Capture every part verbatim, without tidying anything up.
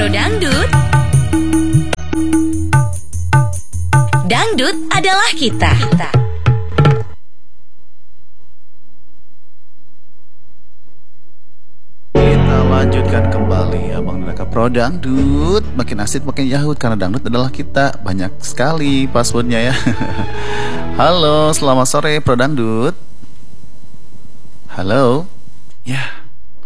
Pro Dangdut. Dangdut adalah kita. kita. Kita lanjutkan kembali Abang Neraka Pro Dangdut. Makin asik makin yahut karena dangdut adalah kita. Banyak sekali passwordnya ya. Halo, selamat sore Pro Dangdut. Halo. Ya.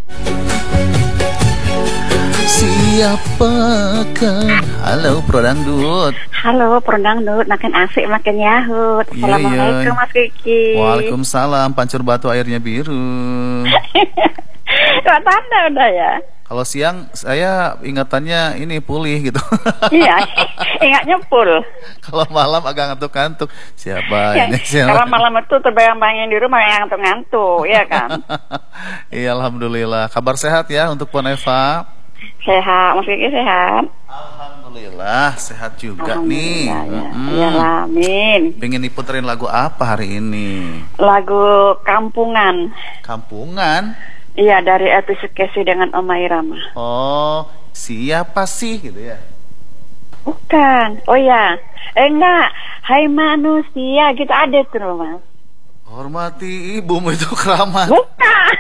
Siapakah? Halo Pro Dangdut. Halo Pro Dangdut, makin asik makin yahut. Assalamualaikum Mas Kiki. Waalaikumsalam, pancur batu airnya biru. Kok tanda udah ya? Kalau siang saya ingatannya ini pulih gitu. Iya, ingatnya full. Kalau malam agak ngantuk-ngantuk. Siapa Ya, ini? Siapa? kalau malam itu terbayang-bayangin di rumah yang ngantuk-ngantuk, ya kan? Iya, alhamdulillah. Kabar sehat ya untuk Pon Eva? Sehat, Mas Kiki sehat. Alhamdulillah, sehat juga nih. Ya, Mm-mm. ya, amin. Pengen diputerin lagu apa hari ini? Lagu Kampungan. Kampungan? Iya, dari episode Casey dengan Oma Irama. Oh, siapa sih gitu ya? Bukan, oh ya, eh enggak, Hai Manusia, gitu ada tuh Mas. Hormati ibumu itu keramat. Bukan.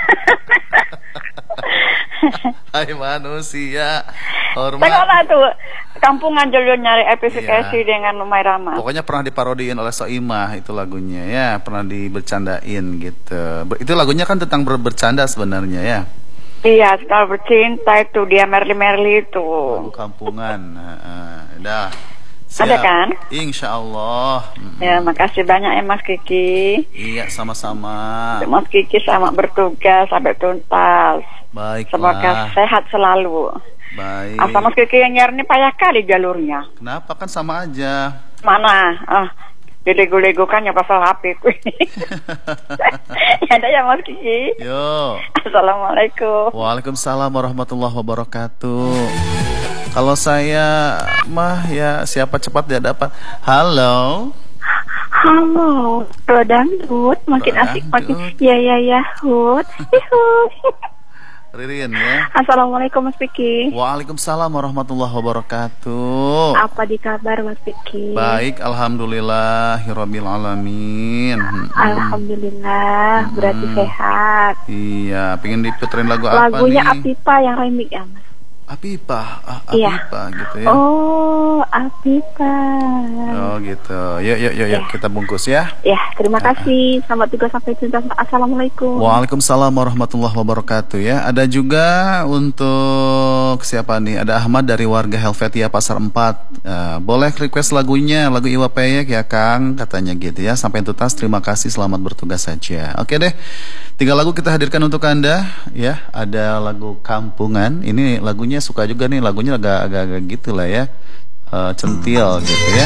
Hai manusia, hormat. Tengoklah tuh, Kampungan dulu nyari episode Iya. Casey dengan Oma Irama. Pokoknya pernah diparodiin oleh Soimah itu lagunya ya, pernah dibercandain gitu. Ber- Itu lagunya kan tentang ber- bercanda sebenarnya ya. Iya, kalau bercinta itu dia Merli-Merli itu. Lagu Kampungan. Heeh, dah. Ada kan? Insya Allah. Mm-mm. Ya, makasih banyak ya Mas Kiki. Iya, sama-sama. Mas Kiki sama bertugas sampai tuntas. Baiklah. Semoga sehat selalu. Baik. Asal Mas Kiki yang nyari ini payah kali jalurnya. Kenapa, kan sama aja. Mana? Ah, dilego-lego kan ya pasal H P ku ini. Ya ada ya Mas Kiki. Yo. Assalamualaikum. Waalaikumsalam warahmatullahi wabarakatuh. Kalau saya mah ya siapa cepat dia dapat. Halo. Halo, Pro Dangdut, makin Pro asik makin Dangdut. ya ya ya hut. Hut. Ririn ya. Assalamualaikum Mas Piki. Waalaikumsalam warahmatullahi wabarakatuh. Apa di kabar Mas Piki? Baik, alhamdulillahirabbil alamin. Mm-mm. Alhamdulillah, berarti Hmm. sehat. Iya, pengen diputerin lagu apa Lagunya nih? Apipa yang remix ya Mas. Apipa, ah, Iya. Apipa gitu ya. Oh, Apipa. Oh gitu. Yuk yuk yuk, yuk. Ya. Kita bungkus ya. Ya, terima kasih. Selamat tugas sampai tuntas. Assalamualaikum. Waalaikumsalam warahmatullahi wabarakatuh ya. Ada juga untuk siapa nih? Ada Ahmad dari warga Helvetia Pasar empat. Eh, boleh request lagunya, lagu Iwa Peyek ya Kang, katanya gitu ya. Sampai tuntas, terima kasih, selamat bertugas saja. Oke deh. Tiga lagu kita hadirkan untuk Anda ya. Ada lagu Kampungan. Ini lagunya suka juga nih, lagunya agak-agak gitu lah ya. Eh, centil gitu ya.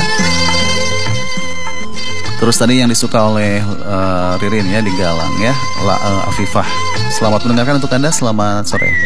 Terus tadi yang disuka oleh uh, Ririn ya di Galang ya, La, uh, Afifah. Selamat mendengarkan untuk Anda, selamat sore.